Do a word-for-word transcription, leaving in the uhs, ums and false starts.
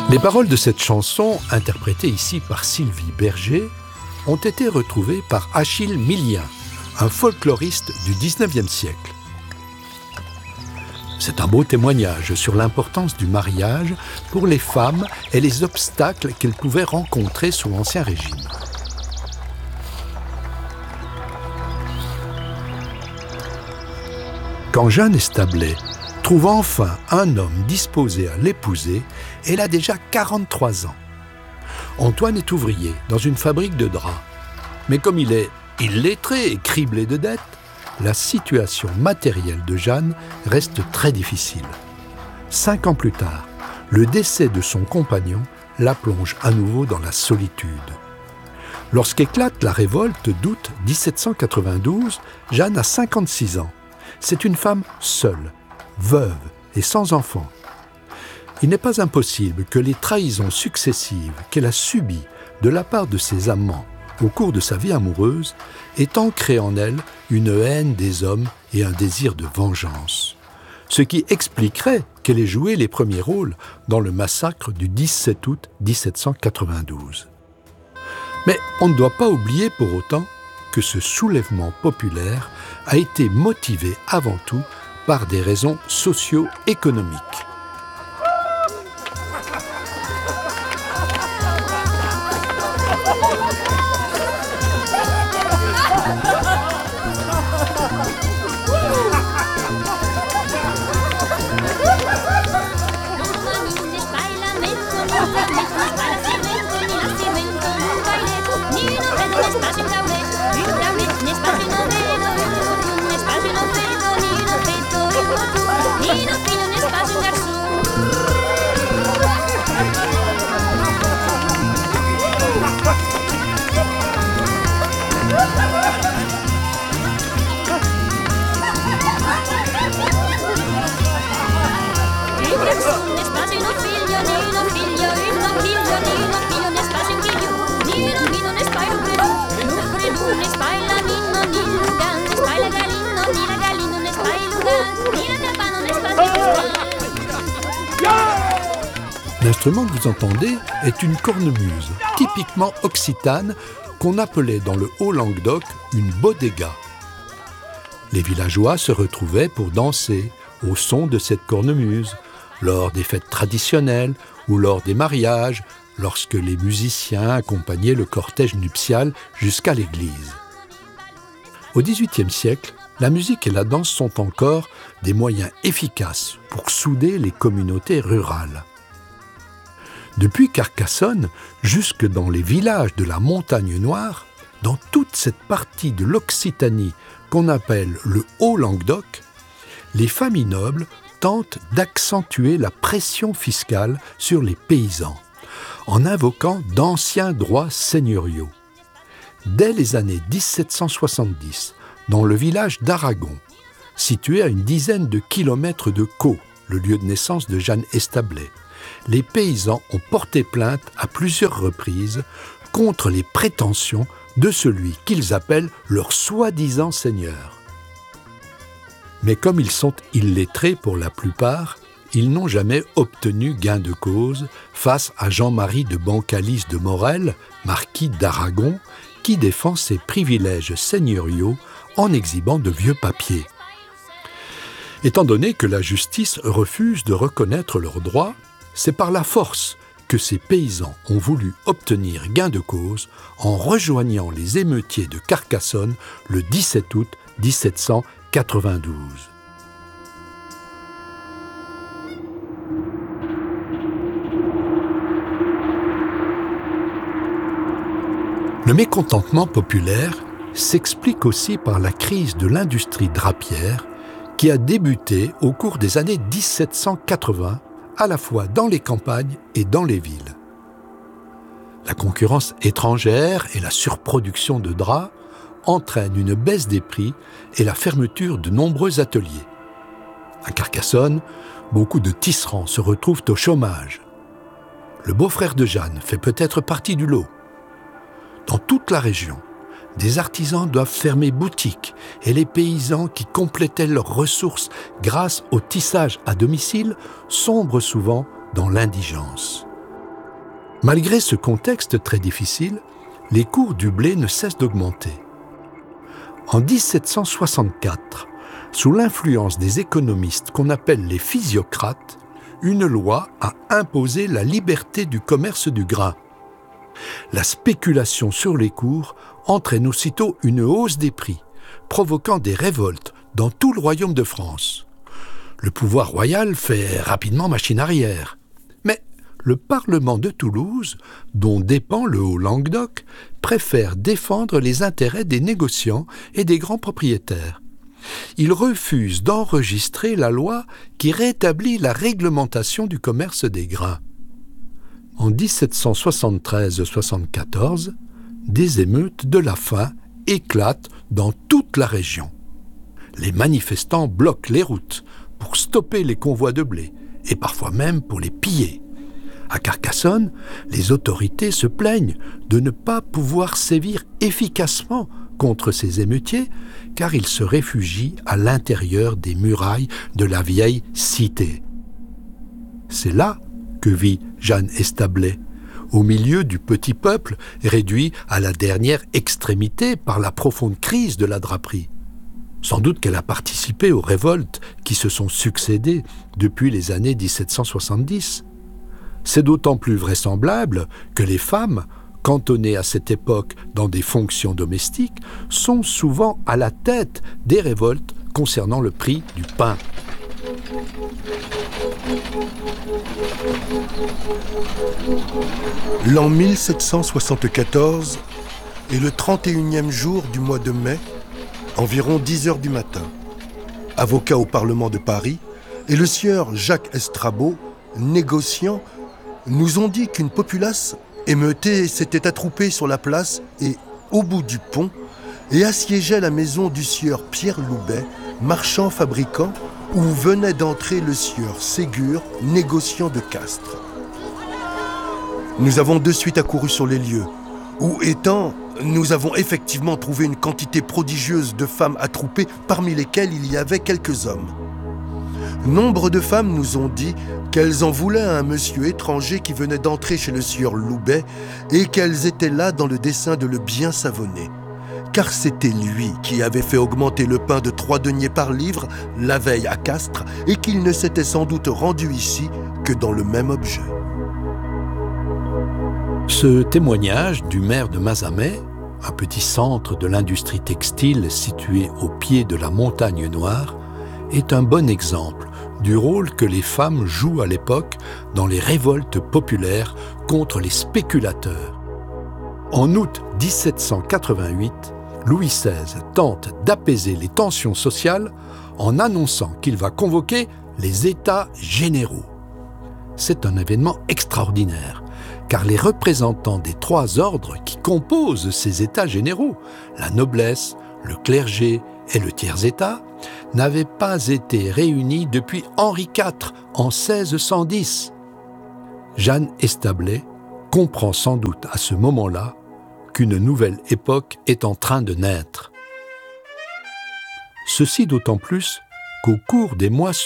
Les paroles de cette chanson, interprétée ici par Sylvie Berger, ont été retrouvées par Achille Millien, un folkloriste du dix-neuvième siècle. C'est un beau témoignage sur l'importance du mariage pour les femmes et les obstacles qu'elles pouvaient rencontrer sous l'Ancien Régime. Quand Jeanne Establet trouve enfin un homme disposé à l'épouser, elle a déjà quarante-trois ans. Antoine est ouvrier dans une fabrique de draps. Mais comme il est illettré et criblé de dettes, la situation matérielle de Jeanne reste très difficile. Cinq ans plus tard, le décès de son compagnon la plonge à nouveau dans la solitude. Lorsqu'éclate la révolte d'août dix-sept cent quatre-vingt-douze, Jeanne a cinquante-six ans. C'est une femme seule, veuve et sans enfant. Il n'est pas impossible que les trahisons successives qu'elle a subies de la part de ses amants au cours de sa vie amoureuse aient ancré en elle une haine des hommes et un désir de vengeance. Ce qui expliquerait qu'elle ait joué les premiers rôles dans le massacre du dix-sept août dix-sept cent quatre-vingt-douze. Mais on ne doit pas oublier pour autant que ce soulèvement populaire a été motivé avant tout par des raisons socio-économiques. L'instrument que vous entendez est une cornemuse, typiquement occitane, qu'on appelait dans le Haut-Languedoc une bodega. Les villageois se retrouvaient pour danser au son de cette cornemuse, lors des fêtes traditionnelles ou lors des mariages, lorsque les musiciens accompagnaient le cortège nuptial jusqu'à l'église. Au dix-huitième siècle, la musique et la danse sont encore des moyens efficaces pour souder les communautés rurales. Depuis Carcassonne, jusque dans les villages de la Montagne Noire, dans toute cette partie de l'Occitanie qu'on appelle le Haut-Languedoc, les familles nobles tentent d'accentuer la pression fiscale sur les paysans, en invoquant d'anciens droits seigneuriaux. Dès les années dix-sept cent soixante-dix, dans le village d'Aragon, situé à une dizaine de kilomètres de Caux, le lieu de naissance de Jeanne Establet, les paysans ont porté plainte à plusieurs reprises contre les prétentions de celui qu'ils appellent leur soi-disant seigneur. Mais comme ils sont illettrés pour la plupart, ils n'ont jamais obtenu gain de cause face à Jean-Marie de Bancalis de Morel, marquis d'Aragon, qui défend ses privilèges seigneuriaux en exhibant de vieux papiers. Étant donné que la justice refuse de reconnaître leurs droits, c'est par la force que ces paysans ont voulu obtenir gain de cause en rejoignant les émeutiers de Carcassonne le dix-sept août dix-sept cent quatre-vingt-douze. Le mécontentement populaire s'explique aussi par la crise de l'industrie drapière qui a débuté au cours des années dix-sept cent quatre-vingts, à la fois dans les campagnes et dans les villes. La concurrence étrangère et la surproduction de draps entraînent une baisse des prix et la fermeture de nombreux ateliers. À Carcassonne, beaucoup de tisserands se retrouvent au chômage. Le beau-frère de Jeanne fait peut-être partie du lot. Dans toute la région, des artisans doivent fermer boutique et les paysans qui complétaient leurs ressources grâce au tissage à domicile sombrent souvent dans l'indigence. Malgré ce contexte très difficile, les cours du blé ne cessent d'augmenter. En dix-sept cent soixante-quatre, sous l'influence des économistes qu'on appelle les physiocrates, une loi a imposé la liberté du commerce du grain. La spéculation sur les cours entraîne aussitôt une hausse des prix, provoquant des révoltes dans tout le royaume de France. Le pouvoir royal fait rapidement machine arrière. Mais le Parlement de Toulouse, dont dépend le Haut-Languedoc, préfère défendre les intérêts des négociants et des grands propriétaires. Il refuse d'enregistrer la loi qui rétablit la réglementation du commerce des grains. En dix-sept cent soixante-treize soixante-quatorze, des émeutes de la faim éclatent dans toute la région. Les manifestants bloquent les routes pour stopper les convois de blé et parfois même pour les piller. À Carcassonne, les autorités se plaignent de ne pas pouvoir sévir efficacement contre ces émeutiers car ils se réfugient à l'intérieur des murailles de la vieille cité. C'est là que vit Jeanne Establet, au milieu du petit peuple réduit à la dernière extrémité par la profonde crise de la draperie. Sans doute qu'elle a participé aux révoltes qui se sont succédées depuis les années dix-sept cent soixante-dix. C'est d'autant plus vraisemblable que les femmes, cantonnées à cette époque dans des fonctions domestiques, sont souvent à la tête des révoltes concernant le prix du pain. L'an mille sept cent soixante-quatorze est le trente et unième jour du mois de mai, environ dix heures du matin. Avocat au Parlement de Paris, et le sieur Jacques Estrabeau, négociant, nous ont dit qu'une populace émeutée s'était attroupée sur la place et au bout du pont et assiégeait la maison du sieur Pierre Loubet, marchand fabricant, où venait d'entrer le sieur Ségur, négociant de Castres. Nous avons de suite accouru sur les lieux, où étant, nous avons effectivement trouvé une quantité prodigieuse de femmes attroupées, parmi lesquelles il y avait quelques hommes. Nombre de femmes nous ont dit qu'elles en voulaient à un monsieur étranger qui venait d'entrer chez le sieur Loubet et qu'elles étaient là dans le dessein de le bien savonner. Car c'était lui qui avait fait augmenter le pain de trois deniers par livre la veille à Castres et qu'il ne s'était sans doute rendu ici que dans le même objet. Ce témoignage du maire de Mazamet, un petit centre de l'industrie textile situé au pied de la montagne Noire, est un bon exemple du rôle que les femmes jouent à l'époque dans les révoltes populaires contre les spéculateurs. En août dix-sept cent quatre-vingt-huit, Louis seize tente d'apaiser les tensions sociales en annonçant qu'il va convoquer les États généraux. C'est un événement extraordinaire, car les représentants des trois ordres qui composent ces États généraux, la noblesse, le clergé et le tiers-État, n'avaient pas été réunis depuis Henri quatre en seize cent dix. Jeanne Establet comprend sans doute à ce moment-là qu'une nouvelle époque est en train de naître. Ceci d'autant plus qu'au cours des mois